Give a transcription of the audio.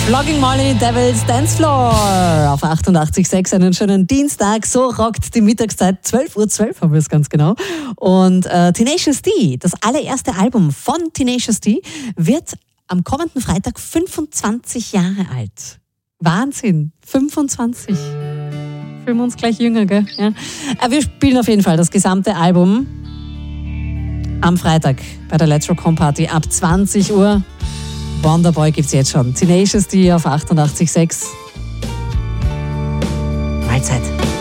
Flogging Molly, Devil's Dance Floor auf 88.6, einen schönen Dienstag. So rockt die Mittagszeit, 12:12 haben wir es ganz genau. Und Tenacious D, das allererste Album von Tenacious D, wird am kommenden Freitag 25 Jahre alt. Wahnsinn, 25. Fühlen wir uns gleich jünger, gell? Ja. Wir spielen auf jeden Fall das gesamte Album am Freitag bei der Let's Rock Home Party ab 20 Uhr. Wonderboy gibt's jetzt schon. Tenacious D auf 88.6. Mahlzeit.